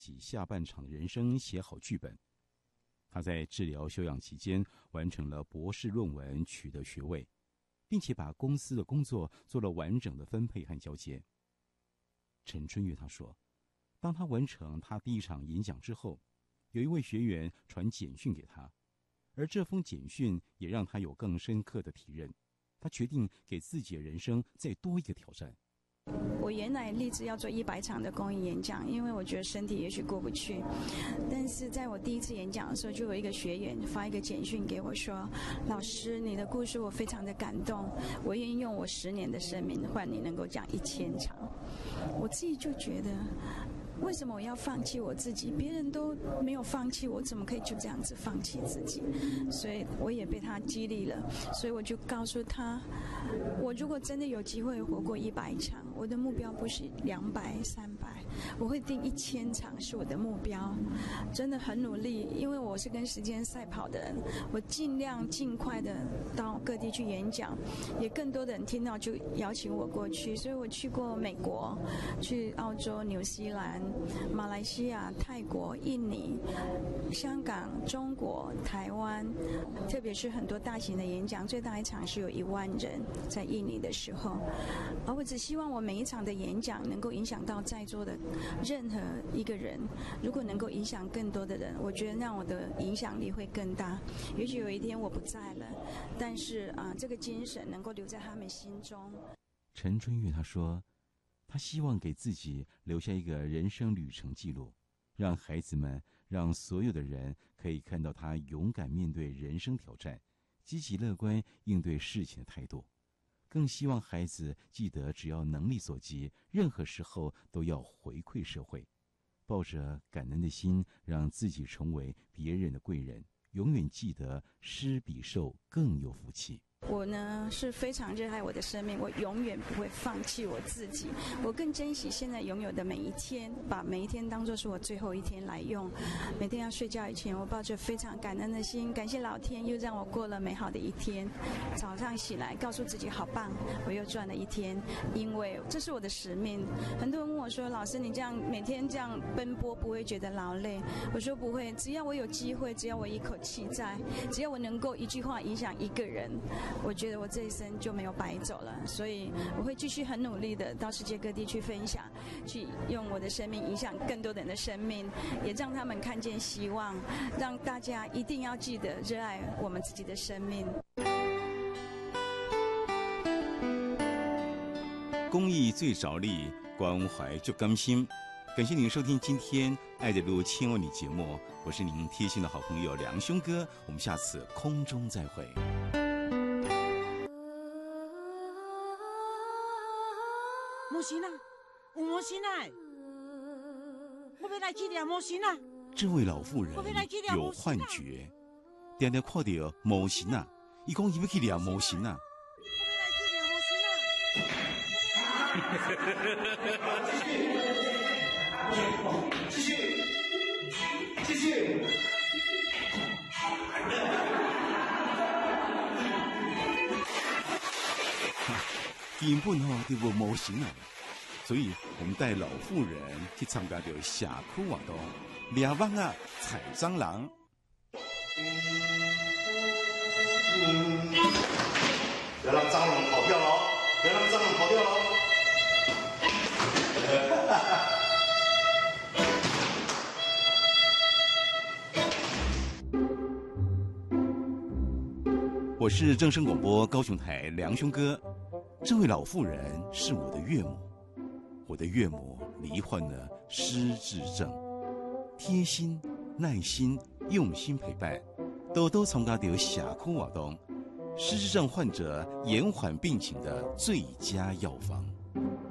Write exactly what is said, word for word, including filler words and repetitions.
己下半场的人生写好剧本。他在治疗休养期间完成了博士论文，取得学位，并且把公司的工作做了完整的分配和交接。陈春月他说，当他完成他第一场演讲之后，有一位学员传简讯给他，而这封简讯也让他有更深刻的体认。他决定给自己的人生再多一个挑战。 我原来立志要做一百场的公益演讲，因为我觉得身体也许过不去。但是在我第一次演讲的时候，就有一个学员发一个简讯给我说：“老师，你的故事我非常的感动，我愿意用我十年的生命换你能够讲一千场。”我自己就觉得，为什么我要放弃我自己？别人都没有放弃，我怎么可以就这样子放弃自己？所以我也被他激励了，所以我就告诉他，我如果真的有机会活过一百场，我的目标不是两百、三百，我会定一千场是我的目标。真的很努力，因为我是跟时间赛跑的人，我尽量尽快的到各地去演讲，也更多的人听到就邀请我过去，所以我去过美国，去澳洲、纽西兰、马来西亚、泰国、印尼、香港、中国、台湾，特别是很多大型的演讲，最大一场是有一万人在印尼的时候。而我只希望我每一场的演讲能够影响到在座的任何一个人，如果能够影响更多的人，我觉得让我的影响力会更大。也许有一天我不在了，但是啊，这个精神能够留在他们心中。 陈春月他说，他希望给自己留下一个人生旅程记录，让孩子们，让所有的人可以看到他勇敢面对人生挑战，积极乐观应对事情的态度。更希望孩子记得，只要能力所及，任何时候都要回馈社会，抱着感恩的心，让自己成为别人的贵人，永远记得施比受更有福气。 我呢是非常热爱我的生命，我永远不会放弃我自己，我更珍惜现在拥有的每一天，把每一天当作是我最后一天来用。每天要睡觉以前，我抱着非常感恩的心，感谢老天又让我过了美好的一天。早上起来告诉自己好棒，我又赚了一天，因为这是我的使命。很多人问我说，老师你这样每天这样奔波不会觉得劳累？我说不会，只要我有机会，只要我一口气在，只要我能够一句话影响一个人，我觉得我这一生就没有白走了。所以我会继续很努力的到世界各地去分享，去用我的生命影响更多人的生命，也让他们看见希望，让大家一定要记得热爱我们自己的生命。 公益最着力，关怀最甘心。感谢您收听今天《爱的路千万里》节目，我是您贴心的好朋友梁兄哥，我们下次空中再会。 魔神啊，有魔神啊！我要来去抓魔神啊！ 这位老妇人有幻觉，常常看到魔神啊，伊讲伊要去抓魔神啊。 继续，继续。 根本哦就无模型啊，所以我们带老妇人去参加着社区活动，抓蚊啊、采蟑螂。 不要让蟑螂跑掉喽！不要让蟑螂跑掉喽！ 我是正声广播高雄台梁兄哥，这位老妇人是我的岳母，我的岳母罹患了失智症，贴心、耐心、用心陪伴，都都参加到社区活动，失智症患者延缓病情的最佳药方。